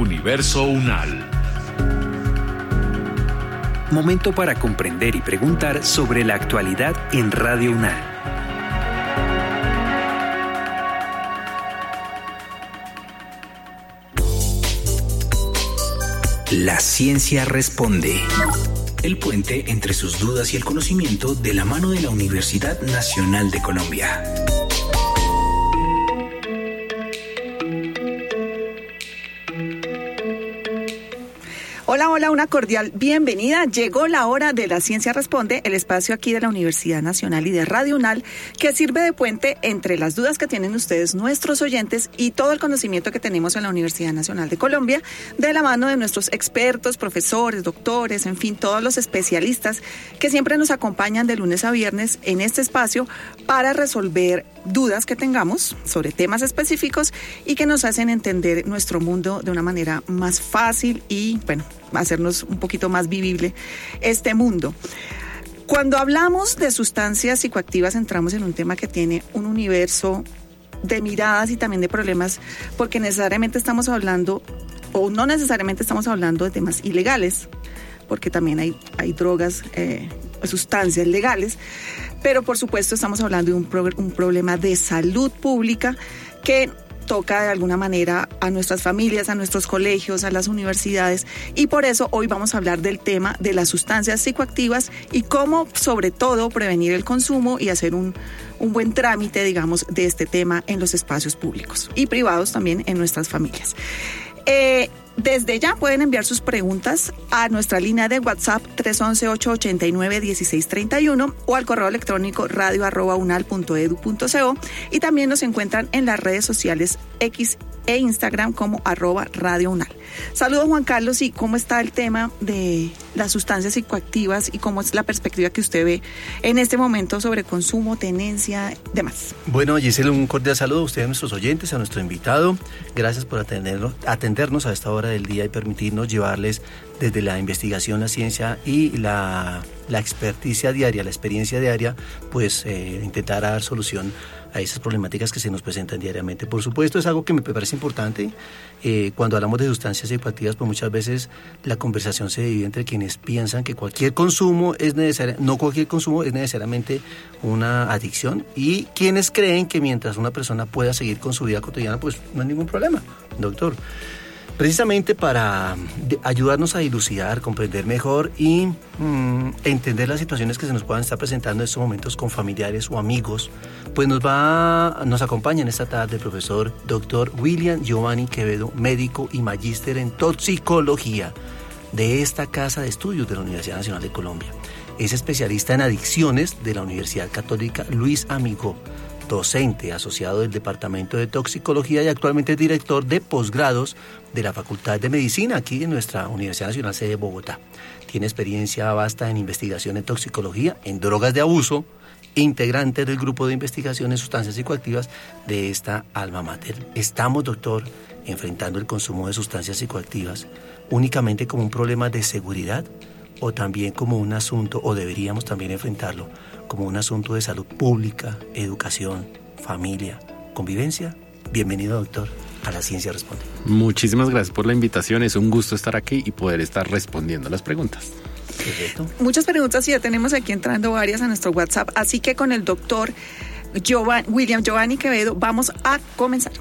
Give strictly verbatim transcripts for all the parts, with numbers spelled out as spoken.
Universo Unal. Momento para comprender y preguntar sobre la actualidad en Radio Unal. La ciencia responde. El puente entre sus dudas y el conocimiento de la mano de la Universidad Nacional de Colombia. Hola, hola, una cordial bienvenida. Llegó la hora de La Ciencia Responde, el espacio aquí de la Universidad Nacional y de Radio Unal, que sirve de puente entre las dudas que tienen ustedes, nuestros oyentes, y todo el conocimiento que tenemos en la Universidad Nacional de Colombia, de la mano de nuestros expertos, profesores, doctores, en fin, todos los especialistas que siempre nos acompañan de lunes a viernes en este espacio para resolver dudas que tengamos sobre temas específicos y que nos hacen entender nuestro mundo de una manera más fácil y, bueno, hacernos un poquito más vivible este mundo. Cuando hablamos de sustancias psicoactivas entramos en un tema que tiene un universo de miradas y también de problemas, porque necesariamente estamos hablando, o no necesariamente estamos hablando de temas ilegales, porque también hay, hay drogas, eh, sustancias legales, pero por supuesto estamos hablando de un, pro, un problema de salud pública que toca de alguna manera a nuestras familias, a nuestros colegios, a las universidades, y por eso hoy vamos a hablar del tema de las sustancias psicoactivas y cómo sobre todo prevenir el consumo y hacer un, un buen trámite, digamos, de este tema en los espacios públicos y privados también en nuestras familias. Eh, Desde ya pueden enviar sus preguntas a nuestra línea de WhatsApp tres once, ocho ochenta y nueve, dieciséis treinta y uno o al correo electrónico radio arroba unal punto edu punto co, y también nos encuentran en las redes sociales X e Instagram como arroba Radio Unal. Saludos, Juan Carlos, y cómo está el tema de las sustancias psicoactivas y cómo es la perspectiva que usted ve en este momento sobre consumo, tenencia, demás. Bueno, Gisela, un cordial saludo a ustedes, a nuestros oyentes, a nuestro invitado. Gracias por atendernos, atendernos a esta hora del día y permitirnos llevarles desde la investigación, la ciencia y la, la experticia diaria, la experiencia diaria, pues eh, intentar dar solución a esas problemáticas que se nos presentan diariamente. Por supuesto, es algo que me parece importante. Eh, cuando hablamos de sustancias psicoactivas, pues muchas veces la conversación se divide entre quienes piensan que cualquier consumo es necesario, no cualquier consumo es necesariamente una adicción, y quienes creen que mientras una persona pueda seguir con su vida cotidiana, pues no hay ningún problema, doctor. Precisamente para ayudarnos a dilucidar, comprender mejor y mm, entender las situaciones que se nos puedan estar presentando en estos momentos con familiares o amigos, pues nos va, nos acompaña en esta tarde el profesor doctor William Giovanni Quevedo, médico y magíster en toxicología de esta casa de estudios de la Universidad Nacional de Colombia. Es especialista en adicciones de la Universidad Católica Luis Amigó, docente asociado del Departamento de Toxicología y actualmente director de posgrados de la Facultad de Medicina aquí en nuestra Universidad Nacional sede de Bogotá. Tiene experiencia vasta en investigación en toxicología, en drogas de abuso, integrante del grupo de investigación en sustancias psicoactivas de esta alma mater. Estamos, doctor, enfrentando el consumo de sustancias psicoactivas únicamente como un problema de seguridad o también como un asunto, o deberíamos también enfrentarlo como un asunto de salud pública, educación, familia, convivencia. Bienvenido, doctor, a La Ciencia Responde. Muchísimas gracias por la invitación. Es un gusto estar aquí y poder estar respondiendo las preguntas. Perfecto. Muchas preguntas, y ya tenemos aquí entrando varias a nuestro WhatsApp, así que con el doctor Giovanni, William Giovanni Quevedo vamos a comenzar.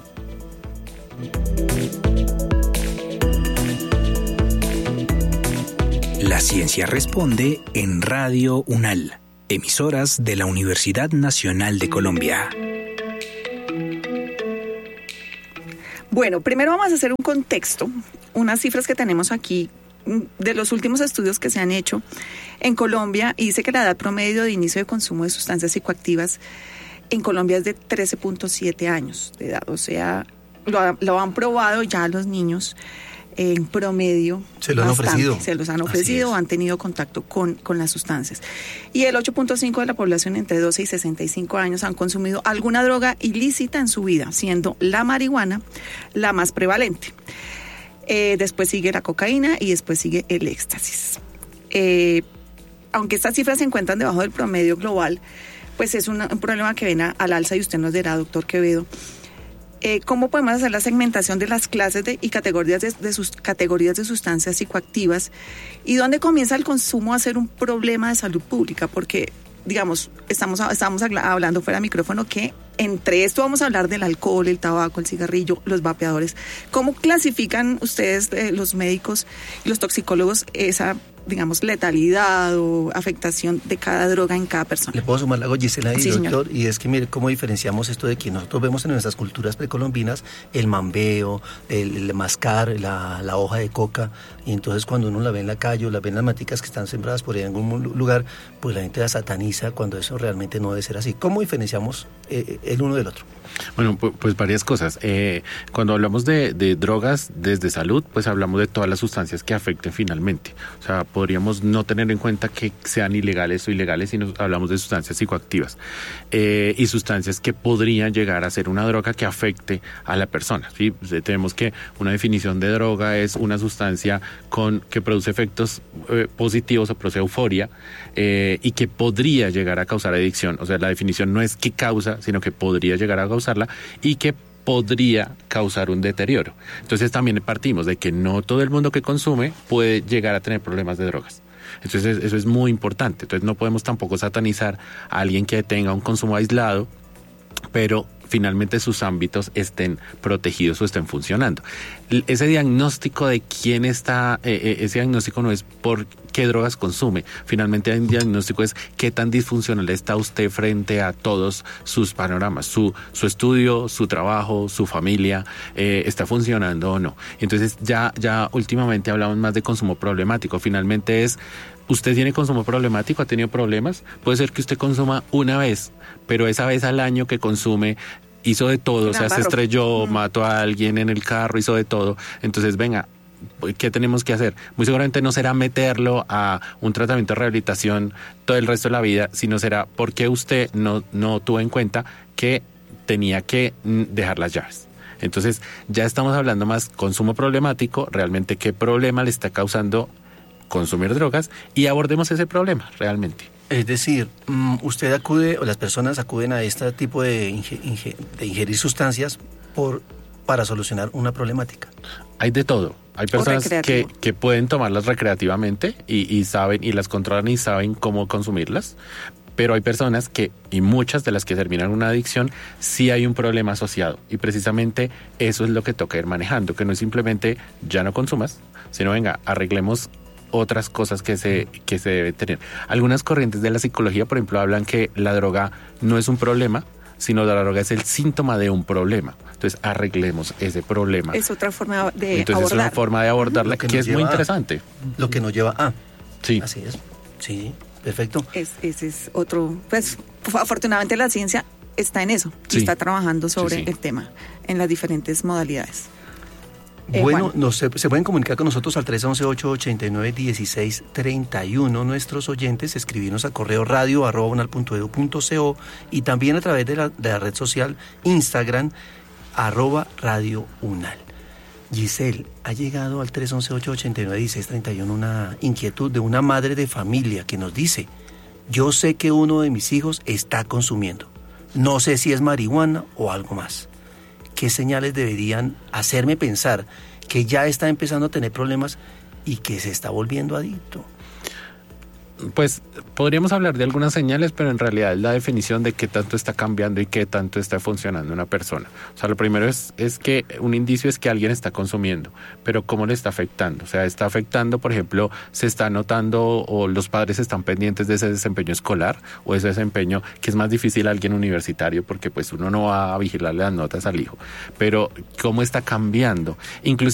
La Ciencia Responde en Radio Unal, emisoras de la Universidad Nacional de Colombia. Bueno, primero vamos a hacer un contexto, unas cifras que tenemos aquí de los últimos estudios que se han hecho en Colombia, y dice que la edad promedio de inicio de consumo de sustancias psicoactivas en Colombia es de trece punto siete años de edad, o sea, lo, lo han probado ya los niños en promedio. Se lo han bastante, ofrecido. Se los han ofrecido o han tenido contacto con, con las sustancias. Y el ocho punto cinco de la población entre doce y sesenta y cinco años han consumido alguna droga ilícita en su vida, siendo la marihuana la más prevalente. Eh, después sigue la cocaína y después sigue el éxtasis. Eh, aunque estas cifras se encuentran debajo del promedio global, pues es una, un problema que viene al alza, y usted nos dirá, doctor Quevedo, Eh, ¿Cómo podemos hacer la segmentación de las clases de, y categorías de, de sus categorías de sustancias psicoactivas? ¿Y dónde comienza el consumo a ser un problema de salud pública? Porque, digamos, estamos, estamos hablando fuera de micrófono que entre esto vamos a hablar del alcohol, el tabaco, el cigarrillo, los vapeadores. ¿Cómo clasifican ustedes, eh, los médicos y los toxicólogos, esa, digamos, letalidad o afectación de cada droga en cada persona? Le puedo sumar algo, Gisela y Sí, doctor, señor. y es que mire cómo diferenciamos esto de que nosotros vemos en nuestras culturas precolombinas el mambeo, el, el mascar, la, la hoja de coca, y entonces cuando uno la ve en la calle o la ve en las maticas que están sembradas por ahí en algún lugar, pues la gente la sataniza cuando eso realmente no debe ser así. ¿Cómo diferenciamos eh, el uno del otro? Bueno, pues, pues varias cosas. Eh, cuando hablamos de, de drogas desde salud, pues hablamos de todas las sustancias que afecten finalmente. O sea, podríamos no tener en cuenta que sean ilegales o ilegales si nos hablamos de sustancias psicoactivas eh, y sustancias que podrían llegar a ser una droga que afecte a la persona, ¿sí? Pues, tenemos que una definición de droga es una sustancia con que produce efectos eh, positivos o produce euforia eh, y que podría llegar a causar adicción. O sea, la definición no es que causa, sino que podría llegar a causarla y que podría causar un deterioro. Entonces también partimos de que no todo el mundo que consume puede llegar a tener problemas de drogas. Entonces eso es muy importante. Entonces no podemos tampoco satanizar a alguien que tenga un consumo aislado, pero finalmente sus ámbitos estén protegidos o estén funcionando. Ese diagnóstico de quién está, eh, ese diagnóstico no es por qué drogas consume, finalmente el diagnóstico es qué tan disfuncional está usted frente a todos sus panoramas, su, su estudio, su trabajo, su familia, eh, está funcionando o no. Entonces ya, ya últimamente hablamos más de consumo problemático, finalmente es ¿usted tiene consumo problemático? ¿Ha tenido problemas? Puede ser que usted consuma una vez, pero esa vez al año que consume hizo de todo, o sea, se estrelló, mm. mató a alguien en el carro, hizo de todo. Entonces, venga, ¿qué tenemos que hacer? Muy seguramente no será meterlo a un tratamiento de rehabilitación todo el resto de la vida, sino será porque usted no, no tuvo en cuenta que tenía que dejar las llaves. Entonces, ya estamos hablando más consumo problemático, realmente qué problema le está causando consumir drogas y abordemos ese problema realmente. Es decir, usted acude o las personas acuden a este tipo de, inge, inge, de ingerir sustancias por para solucionar una problemática. Hay de todo. Hay personas que, que pueden tomarlas recreativamente y, y saben y las controlan y saben cómo consumirlas. Pero hay personas que, y muchas de las que terminan una adicción, sí hay un problema asociado. Y precisamente eso es lo que toca ir manejando, que no es simplemente ya no consumas, sino venga, arreglemos otras cosas que se, que se deben tener. Algunas corrientes de la psicología, por ejemplo, hablan que la droga no es un problema, sino la droga es el síntoma de un problema. Entonces, arreglemos ese problema. Es otra forma de Entonces, abordar. es una forma de abordarla que, que es muy interesante. A, lo que nos lleva a. Sí. Así es. Sí, perfecto. Es, ese es otro. Pues, afortunadamente la ciencia está en eso. Sí. Y está trabajando sobre sí, sí. el tema en las diferentes modalidades. Eh, bueno, nos, se, se pueden comunicar con nosotros al tres once, ocho ochenta y nueve, dieciséis treinta y uno nuestros oyentes, escribirnos a correo radio arroba unal punto edu punto co y también a través de la, de la red social Instagram arroba radio unal. Giselle, ha llegado al tres once, ocho ochenta y nueve, dieciséis treinta y uno una inquietud de una madre de familia que nos dice: yo sé que uno de mis hijos está consumiendo, no sé si es marihuana o algo más. ¿Qué señales deberían hacerme pensar que ya está empezando a tener problemas y que se está volviendo adicto? Pues podríamos hablar de algunas señales, pero en realidad es la definición de qué tanto está cambiando y qué tanto está funcionando una persona. O sea, lo primero es, es que un indicio es que alguien está consumiendo, pero ¿cómo le está afectando? O sea, está afectando, por ejemplo, se está notando o los padres están pendientes de ese desempeño escolar o ese desempeño que es más difícil a alguien universitario porque pues uno no va a vigilarle las notas al hijo, pero ¿cómo está cambiando? Incluso